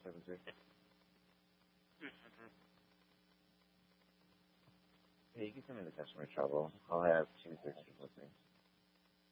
273. Hey, you can send me the customer trouble. I'll have 2 13 listings.